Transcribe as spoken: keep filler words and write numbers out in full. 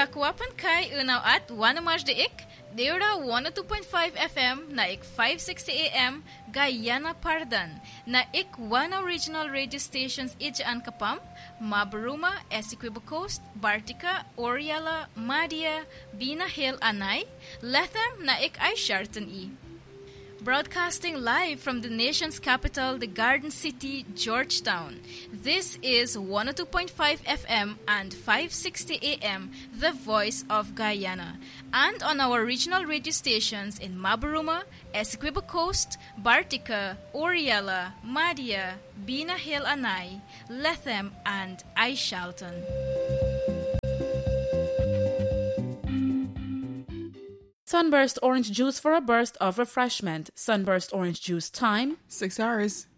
Dakwapan kay unaw at wanamaj de ik, Deura one oh two point five F M na ik five sixty A M Guyana Pardan na ik wana regional radio stations ijaan kapam, Mabaruma, Essequibo Coast, Bartica, Oriala, Madia, Bina Hill Anay, Lethem na ik ay Sharton E. Broadcasting live from the nation's capital, the Garden City, Georgetown. This is one oh two point five F M and five sixty A M, the voice of Guyana. And on our regional radio stations in Mabaruma, Essequibo Coast, Bartica, Oriala, Madia, Bina Hill Anay, Lethem, and Aishalton. Sunburst orange juice for a burst of refreshment. Sunburst orange juice time. Six hours.